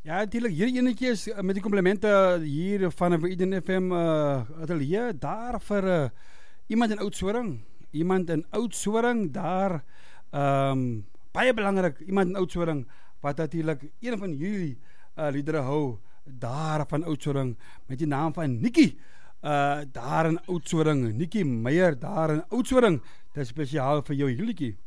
Ja, natuurlijk. Hier enetjie is met die complimenten hier van Eden FM atelier. Daar voor iemand in Oudtshoorn. Iemand in Oudtshoorn, daar baie belangrijk. Iemand in Oudtshoorn, wat natuurlijk een van jullie liederen hou. Daar van Oudtshoorn, met die naam van Nikki. Daar in Oudtshoorn, Nikki Meyer, daar in Oudtshoorn. Dat is speciaal voor jou, Julikie.